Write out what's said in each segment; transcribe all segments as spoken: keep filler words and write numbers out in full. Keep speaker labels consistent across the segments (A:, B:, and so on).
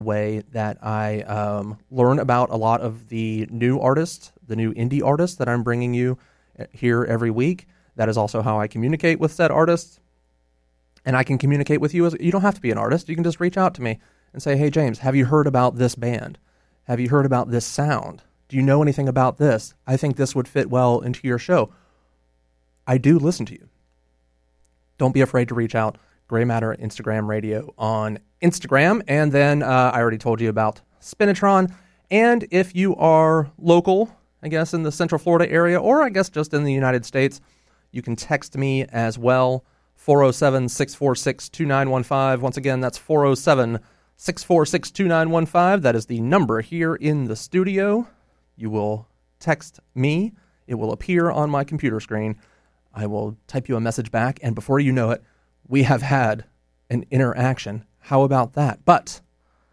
A: way that I um, learn about a lot of the new artists, the new indie artists that I'm bringing you here every week. That is also how I communicate with said artists. And I can communicate with you. As you don't have to be an artist. You can just reach out to me and say, hey, James, have you heard about this band? Have you heard about this sound? Do you know anything about this? I think this would fit well into your show. I do listen to you. Don't be afraid to reach out. Gray Matter Instagram Radio on Instagram. And then uh, I already told you about Spinatron. And if you are local, I guess in the Central Florida area, or I guess just in the United States, you can text me as well, four oh seven, six four six, two nine one five. Once again, that's four oh seven, six four six, two nine one five. That is the number here in the studio. You will text me. It will appear on my computer screen. I will type you a message back, and before you know it, we have had an interaction. How about that? But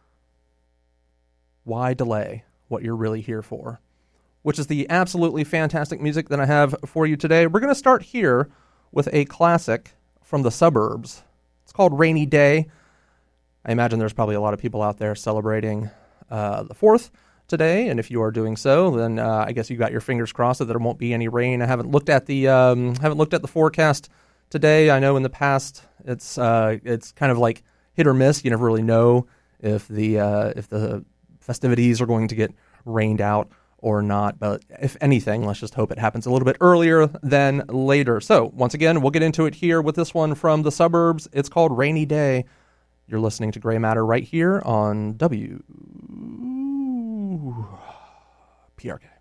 A: why delay what you're really here for? Which is the absolutely fantastic music that I have for you today. We're going to start here with a classic from the suburbs. It's called Rainy Day. I imagine there's probably a lot of people out there celebrating uh, the fourth today, and if you are doing so, then uh, I guess you got your fingers crossed that there won't be any rain. I haven't looked at the um, haven't looked at the forecast today. I know in the past it's uh, it's kind of like hit or miss. You never really know if the uh, if the festivities are going to get rained out or not. But if anything, let's just hope it happens a little bit earlier than later. So once again, we'll get into it here with this one from the suburbs. It's called Rainy Day. You're listening to Gray Matter right here on W P R K.